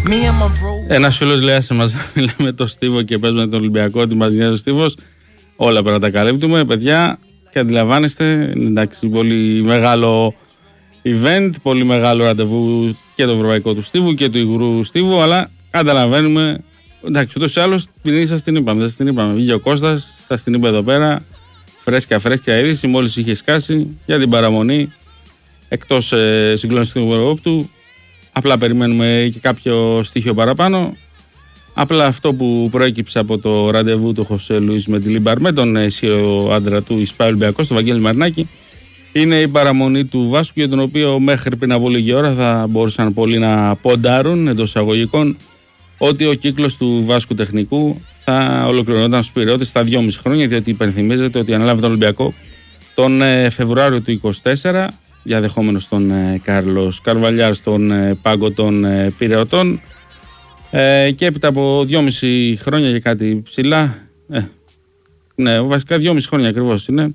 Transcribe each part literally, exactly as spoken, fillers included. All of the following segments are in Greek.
Ένας φίλος λέει: άσε μας, λέμε το Στίβο και παίζουμε τον Ολυμπιακό, ότι μας νοιάζει ο Στίβος. Όλα πρέπει να τα καλύπτουμε, παιδιά. Και αντιλαμβάνεστε, εντάξει, πολύ μεγάλο event, πολύ μεγάλο ραντεβού και το ευρωπαϊκό του Στίβου και του υγρού Στίβου. Αλλά καταλαβαίνουμε, εντάξει, ούτως ή άλλως την ίδια σας την είπαμε. Δεν την είπαμε. Βγήκε ο Κώστας, σας την είπε εδώ πέρα. Φρέσκια, φρέσκια είδηση, μόλις είχε σκάσει για την παραμονή εκτός ε, συγκλονιστικού Ευρώπτου. Απλά περιμένουμε και κάποιο στοιχείο παραπάνω. Απλά αυτό που προέκυψε από το ραντεβού του Χωσέ Λουίς με τη Λίμπαρ, με τον ισχυρό άντρα του Ισπάι Ολυμπιακός, τον Βαγγέλη Μαρινάκη, είναι η παραμονή του Βάσκου, για τον οποίο μέχρι πριν από λίγη ώρα θα μπορούσαν πολλοί να ποντάρουν εντός εισαγωγικών ότι ο κύκλος του Βάσκου τεχνικού θα ολοκληρωνόταν στους Πειραιώτες στα δυόμιση χρόνια, διότι υπενθυμίζεται ότι ανέλαβε τον Ολυμπιακό τον Φεβρουάριο του είκοσι τέσσερα, διαδεχόμενος τον Κάρλος Καρβαλιάρ στον πάγκο των Πειραιωτών. Ε, και έπειτα από δυόμιση χρόνια και κάτι ψηλά, ε, ναι, βασικά δυόμιση χρόνια ακριβώς είναι,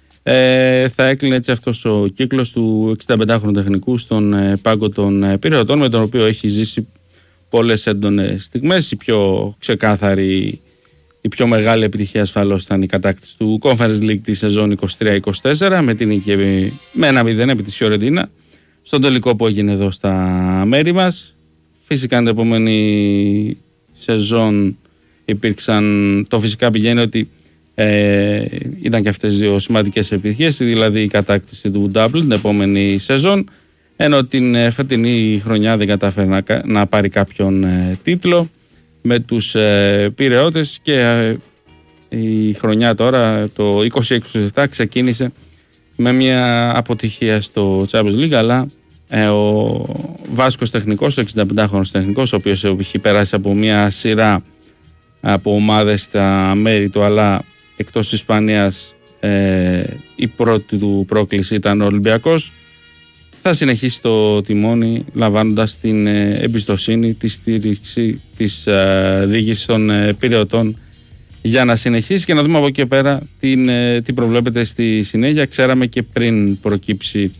ε, θα έκλεινε έτσι αυτός ο κύκλος του εξηνταπεντάχρονου τεχνικού στον ε, πάγκο των ε, Πειραιωτών, με τον οποίο έχει ζήσει πολλές έντονες στιγμές. Η πιο ξεκάθαρη, η πιο μεγάλη επιτυχία ασφαλώς ήταν η κατάκτηση του Conference League τη σεζόν είκοσι τρία είκοσι τέσσερα με την νίκη με ένα μηδέν επί της Φιωρεντίνα στον τελικό που έγινε εδώ στα μέρη μας. Φυσικά την επόμενη σεζόν υπήρξαν, το φυσικά πηγαίνει ότι ε, ήταν και αυτές δύο σημαντικές επιτυχίες, δηλαδή η κατάκτηση του Double την επόμενη σεζόν, ενώ την φετινή χρονιά δεν κατάφερε να, να πάρει κάποιον ε, τίτλο με τους ε, Πειραιώτες, και ε, η χρονιά τώρα το είκοσι έξι είκοσι επτά ξεκίνησε με μια αποτυχία στο Champions League, αλλά Ε, ο Βάσκος τεχνικός, ο εξηνταπεντάχρονος τεχνικός, ο οποίος έχει περάσει από μια σειρά από ομάδες στα μέρη του, αλλά εκτός Ισπανίας ε, η πρώτη του πρόκληση ήταν ο Ολυμπιακός, θα συνεχίσει το τιμόνι, λαμβάνοντας την ε, εμπιστοσύνη, τη στήριξη της ε, διοίκησης των ε, Πειραιωτών, για να συνεχίσει και να δούμε από εκεί πέρα την, ε, τι προβλέπεται στη συνέχεια. Ξέραμε και πριν προκύψει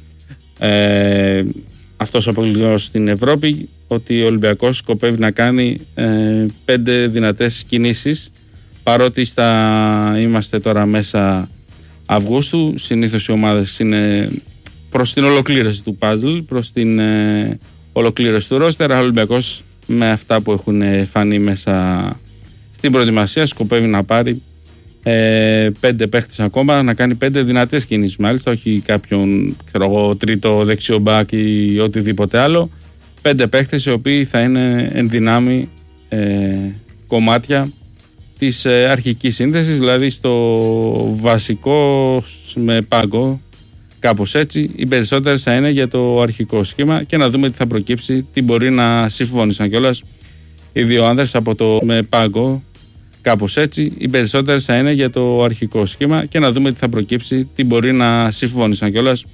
Ε, αυτός ο αποκλεισμός στην Ευρώπη ότι ο Ολυμπιακός σκοπεύει να κάνει ε, πέντε δυνατές κινήσεις, παρότι στα, είμαστε τώρα μέσα Αυγούστου. Συνήθως οι ομάδες είναι προς την ολοκλήρωση του puzzle, προς την ε, ολοκλήρωση του ρόστερ. Ο Ολυμπιακός, με αυτά που έχουν φανεί μέσα στην προετοιμασία, σκοπεύει να πάρει Ε, πέντε παίχτες ακόμα, να κάνει πέντε δυνατές κινήσεις, μάλιστα, όχι κάποιον ξέρω εγώ, τρίτο δεξιό μπακ ή οτιδήποτε άλλο. Πέντε παίχτες οι οποίοι θα είναι εν δυνάμει ε, κομμάτια της ε, αρχικής σύνθεσης, δηλαδή στο βασικό με πάγκο, κάπως έτσι. Οι περισσότερες θα είναι για το αρχικό σχήμα, και να δούμε τι θα προκύψει, τι μπορεί να συμφωνήσαν κιόλας οι δύο άνδρες από το με πάγκο. Κάπως έτσι, οι περισσότερες θα είναι για το αρχικό σχήμα, και να δούμε τι θα προκύψει, τι μπορεί να συμφωνήσαν κιόλας